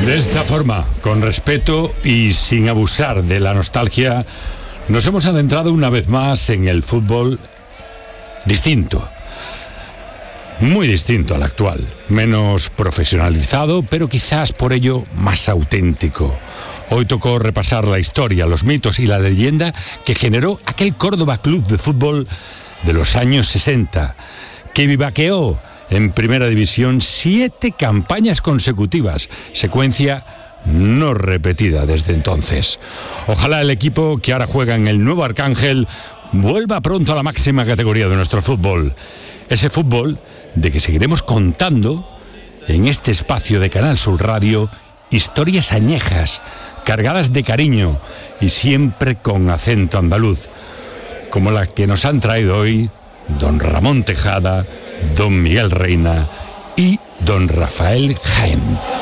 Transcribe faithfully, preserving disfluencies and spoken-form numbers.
De esta forma, con respeto y sin abusar de la nostalgia, nos hemos adentrado una vez más en el fútbol distinto. Muy distinto al actual, menos profesionalizado, pero quizás por ello más auténtico. Hoy tocó repasar la historia, los mitos y la leyenda que generó aquel Córdoba Club de Fútbol de los años sesenta, que vivaqueó en Primera División siete campañas consecutivas, secuencia no repetida desde entonces. Ojalá el equipo que ahora juega en el nuevo Arcángel vuelva pronto a la máxima categoría de nuestro fútbol. Ese fútbol de que seguiremos contando en este espacio de Canal Sur Radio, historias añejas, cargadas de cariño y siempre con acento andaluz, como la que nos han traído hoy don Ramón Tejada, don Miguel Reina y don Rafael Jaén.